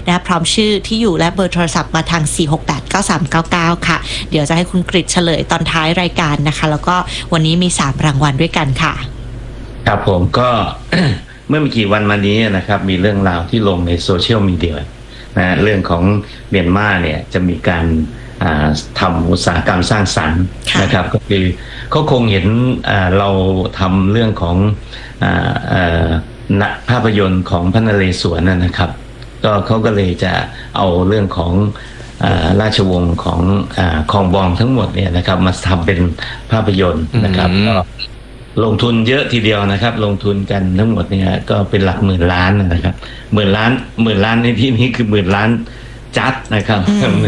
นะพร้อมชื่อที่อยู่และเบอร์โทรศัพท์มาทาง4689399ค่ะเดี๋ยวจะให้คุณกฤษเฉลยตอนท้ายรายการนะคะแล้วก็วันนี้มี3รางวัลด้วยกันค่ะครับผมก็ เมื่อไม่กี่วันมานี้นะครับมีเรื่องราวที่ลงในโซเชียลมีเดียนะเรื่องของเมียนมาเนี่ยจะมีการทำอุตสาหกรรมสร้างสรรค์นะครับก็คือเขาคงเห็นเราทำเรื่องของภาพยนตร์ของพระนเรศวรนะครับก็เขาก็เลยจะเอาเรื่องของราชวงศ์ของคองบองทั้งหมดเนี่ยนะครับมาทำเป็นภาพยนตร์นะครับก็ลงทุนเยอะทีเดียวนะครับลงทุนกันทั้งหมดเนี่ยก็เป็นหลักหมื่นล้านนะครับหมื่นล้านในที่นี้คือหมื่นล้านจัดนะครับ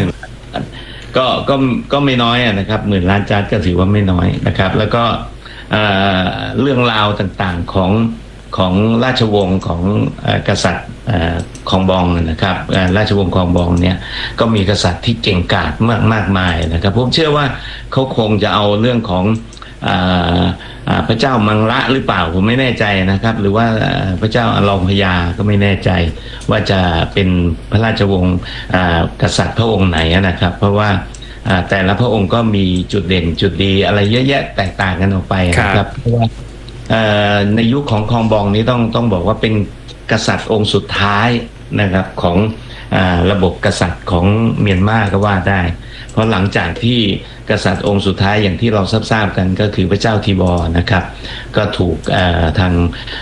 ก็ไม่น้อยนะครับหมื่นล้านจัดก็ถือว่าไม่น้อยนะครับแล้วก็เรื่องราวต่างๆของราชวงศ์ของกษัตริย์คองบองนะครับราชวงศ์คองบองเนี่ยก็มีกษัตริย์ที่เก่งกาจมากมายนะครับผมเชื่อว่าเขาคงจะเอาเรื่องของพระเจ้ามังละหรือเปล่าผมไม่แน่ใจนะครับหรือว่าพระเจ้าอลองพญาก็ไม่แน่ใจว่าจะเป็นพระราชวงศ์กษัตริย์พระองค์ไหนนะครับเพราะว่าแต่ละพระองค์ก็มีจุดเด่นจุดดีอะไรเยอะแยะแตกต่างกันออกไปนะครับเพราะว่าในยุคของคองบองนี้ต้องบอกว่าเป็นกษัตริย์องค์สุดท้ายนะครับของระบบกษัตริย์ของเมียนมาก็ว่าได้เพราะหลังจากที่กษัตริย์องค์สุดท้ายอย่างที่เราทราบกันก็คือพระเจ้าทีบอร์นะครับก็ถูกทาง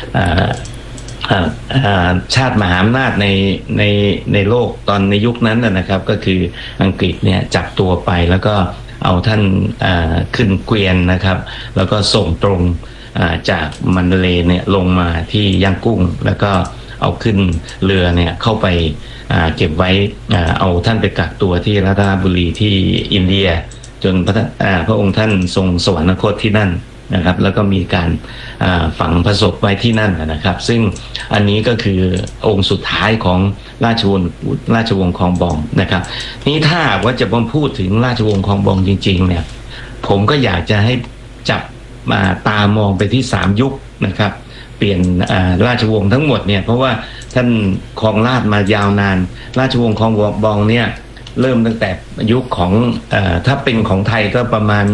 ชาติมหาอำนาจในโลกตอนในยุคนั้นนะครับก็คืออังกฤษเนี่ยจับตัวไปแล้วก็เอาท่านขึ้นเกวียนนะครับแล้วก็ส่งตรงจากมันเดเลย์เนี่ยลงมาที่ย่างกุ้งแล้วก็เอาขึ้นเรือเนี่ยเข้าไปเก็บไว้เอาท่านไปกักตัวที่รัตนบุรีที่อินเดียจนพระองค์ท่านทรงสวรรคตที่นั่นนะครับแล้วก็มีการฝังพระศพไว้ที่นั่นนะครับซึ่งอันนี้ก็คือองค์สุดท้ายของราชวงศ์คองบองนะครับนี่ถ้าว่าจะมาพูดถึงราชวงศ์คองบองจริงๆเนี่ยผมก็อยากจะให้จับมาตามองไปที่3ยุคนะครับเปลี่ยนราชวงศ์ทั้งหมดเนี่ยเพราะว่าท่านครองราชมายาวนานราชวงศ์คองบองเนี่ยเริ่มตั้งแต่ยุคของถ้าเป็นของไทยก็ประมาณ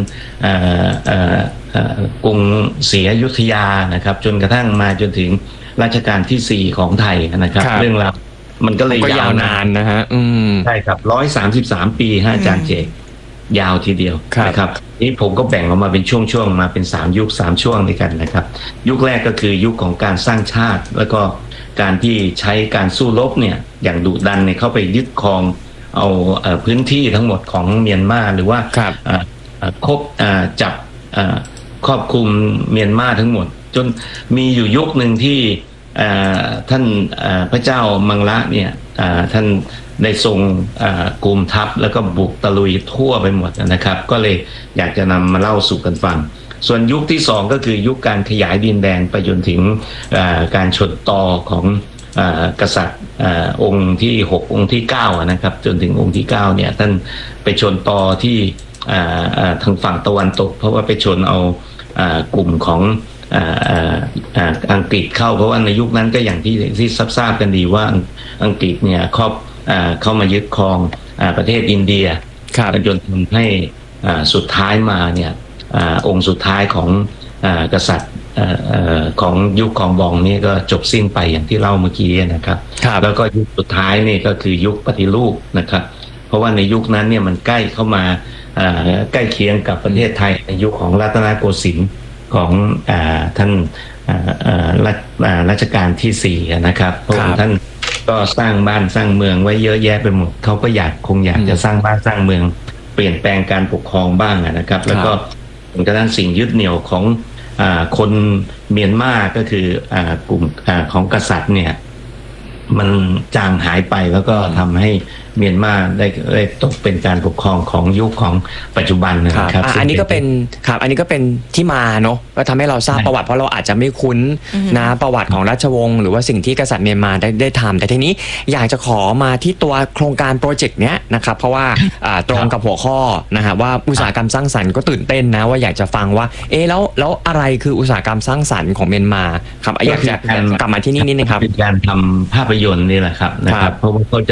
กรุงศรีอยุธยานะครับจนกระทั่งมาจนถึงรัชกาลที่4ของไทยนะครับเรื่องราวมันก็เลยยาวนานนะฮะใช่ครับ133 ปีฮะอาจารย์เจกยาวทีเดียวนะครับนี่ผมก็แบ่งออกมาเป็นช่วงๆมาเป็น3ยุค3ช่วงด้วยกันนะครับยุคแรกก็คือยุคของการสร้างชาติแล้วก็การที่ใช้การสู้รบเนี่ยอย่างดุดันเนี่ยเข้าไปยึดครองเอาพื้นที่ทั้งหมดของเมียนมาหรือว่าจับครอบคลุมเมียนมาทั้งหมดจนมีอยู่ยุคหนึ่งที่ท่านพระเจ้ามังละเนี่ยท่านได้ทรงกลุ่มทัพแล้วก็บุกตะลุยทั่วไปหมดนะครับก็เลยอยากจะนำมาเล่าสู่กันฟังส่วนยุคที่2ก็คือยุคการขยายดินแดนไปจนถึงการชนต่อของกษัตริย์องค์ที่6องค์ที่9นะครับจนถึงองค์ที่9เนี่ยท่านไปชนต่อที่ทางฝั่งตะวันตกเพราะว่าไปชนเอากลุ่มของอังกฤษเข้าเพราะว่าในยุคนั้นก็อย่างที่ทราบกันดีว่าอังกฤษเนี่ยเข้ามายึดครองประเทศอินเดียจนทำให้สุดท้ายมาเนี่ยองค์สุดท้ายของกษัตริย์ของยุคคองบองนี่ก็จบสิ้นไปอย่างที่เล่าเมื่อกี้นะครับแล้วก็ยุคสุดท้ายนี่ก็คือยุคปฏิรูปนะครับเพราะว่าในยุคนั้นเนี่ยมันใกล้เข้ามาใกล้เคียงกับประเทศไทยในยุคของรัตนโกสินทร์ของท่านรัชกาลที่4นะครับพระองค์ท่านก็สร้างบ้านสร้างเมืองไว้เยอะแยะไปหมดเขาก็คงอยากจะสร้างบ้านสร้างเมืองเปลี่ยนแปลงการปกครองบ้างนะครับแล้วก็กระทั่งสิ่งยึดเหนี่ยวของคนเมียนมาก็คือกลุ่มของกษัตริย์เนี่ยมันจางหายไปแล้วก็ทำให้เมียนมาได้ตกเป็นการปกครองของยุคของปัจจุบันนะครับอันนี้ก็เป็นครับอันนี้ก็เป็นที่มาเนาะก็ทำให้เราทราบประวัติเพราะเราอาจจะไม่คุ้นนะประวัติของราชวงศ์หรือว่าสิ่งที่กษัตริย์เมียนมาได้ทำแต่ทีนี้อยากจะขอมาที่ตัวโครงการโปรเจกต์เนี้ยนะครับเพราะว่าตรงกับหัวข้อนะฮะว่าอุตสาหกรรมสร้างสรรค์ก็ตื่นเต้นนะว่าอยากจะฟังว่าแล้วอะไรคืออุตสาหกรรมสร้างสรรค์ของเมียนมาครับอยากจะกลับมาที่นี่นิดนึงครับเป็นการทำภาพยนตร์นี่แหละครับนะครับเพราะว่า